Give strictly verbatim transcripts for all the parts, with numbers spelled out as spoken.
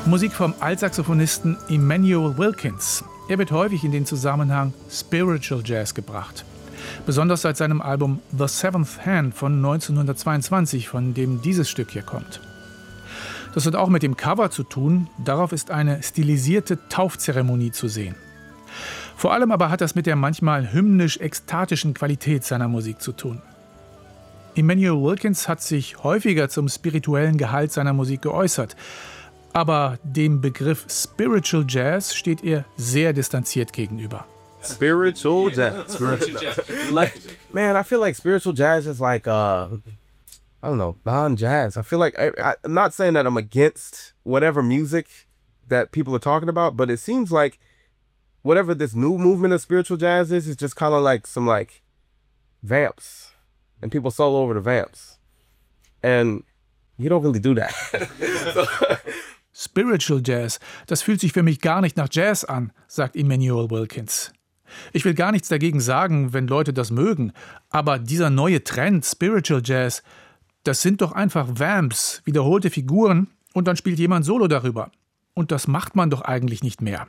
Musik vom Altsaxophonisten Emmanuel Wilkins. Er wird häufig in den Zusammenhang Spiritual Jazz gebracht. Besonders seit seinem Album The Seventh Hand von neunzehnhundertzweiundzwanzig, von dem dieses Stück hier kommt. Das hat auch mit dem Cover zu tun. Darauf ist eine stilisierte Taufzeremonie zu sehen. Vor allem aber hat das mit der manchmal hymnisch-ekstatischen Qualität seiner Musik zu tun. Emmanuel Wilkins hat sich häufiger zum spirituellen Gehalt seiner Musik geäußert. Aber dem Begriff Spiritual Jazz steht er sehr distanziert gegenüber. Spiritual jazz. Spiritual jazz. Like, man, I feel like spiritual jazz is like, uh, I don't know, non-jazz. I feel like, I, I, I'm not saying that I'm against whatever music that people are talking about, but it seems like whatever this new movement of spiritual jazz is, is just kind of like some like vamps. And people solo over the vamps. And you don't really do that. So, Spiritual Jazz, das fühlt sich für mich gar nicht nach Jazz an, sagt Emmanuel Wilkins. Ich will gar nichts dagegen sagen, wenn Leute das mögen, aber dieser neue Trend, Spiritual Jazz, das sind doch einfach Vamps, wiederholte Figuren und dann spielt jemand Solo darüber. Und das macht man doch eigentlich nicht mehr.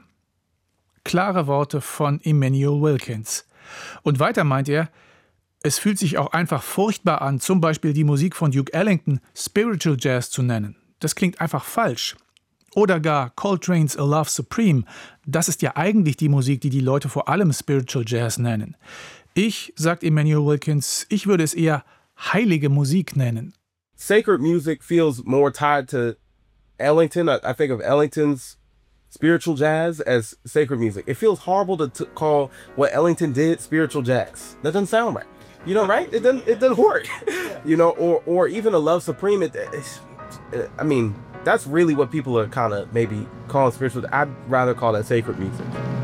Klare Worte von Emmanuel Wilkins. Und weiter meint er, es fühlt sich auch einfach furchtbar an, zum Beispiel die Musik von Duke Ellington Spiritual Jazz zu nennen. Das klingt einfach falsch. Oder gar Coltrane's A Love Supreme. Das ist ja eigentlich die Musik, die die Leute vor allem Spiritual Jazz nennen. Ich, sagt Emmanuel Wilkins, ich würde es eher heilige Musik nennen. Sacred music feels more tied to Ellington. I, I think of Ellington's spiritual jazz as sacred music. It feels horrible to t- call what Ellington did spiritual jazz. That doesn't sound right. You know, right? It doesn't. It doesn't work. You know, or or even A Love Supreme. It, it, I mean, that's really what people are kind of maybe calling spiritual. I'd rather call that sacred music.